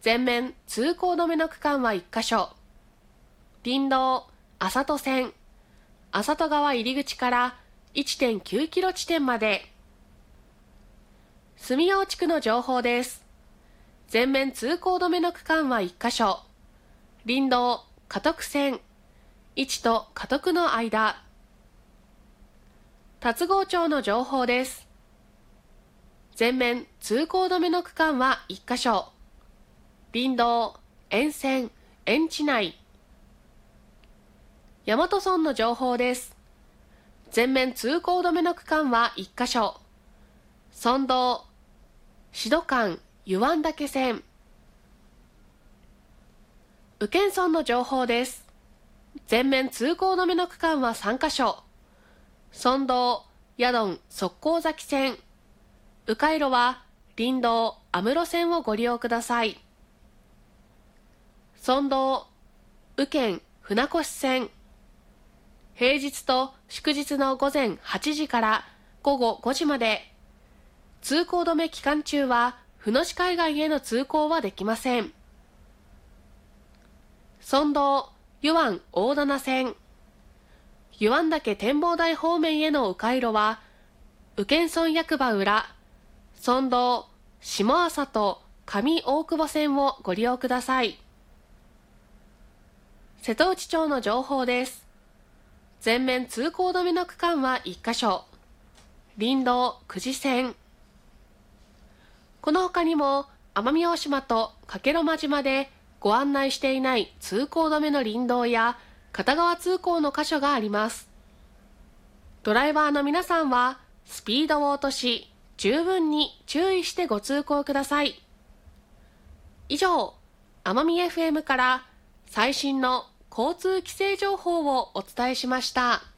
全面通行止めの区間は1カ所。林道安里線、安里川入口から 1.9 キロ地点まで。住用地区の情報です。全面通行止めの区間は1カ所。林道嘉徳線、市と嘉徳の間。龍郷町の情報です。全面通行止めの区間は1カ所。林道沿線園地内。大和村の情報です。全面通行止めの区間は1カ所。村道志度間湯湾岳線。宇検村の情報です。全面通行止めの区間は3カ所。村道矢丼側溝崎線。迂回路は林道安室線をご利用ください。村道宇検船越線。平日と祝日の午前8時から午後5時まで。通行止め期間中は船越海岸への通行はできません。村道湯湾大棚線。湯湾岳展望台方面への迂回路は宇検村役場裏、村道下朝と上大久保線をご利用ください。瀬戸内町の情報です。全面通行止めの区間は1カ所。林道久慈線。この他にも奄美大島と加計呂麻島でご案内していない通行止めの林道や片側通行の箇所があります。ドライバーの皆さんはスピードを落とし、十分に注意してご通行ください。以上、奄美 FM から最新の交通規制情報をお伝えしました。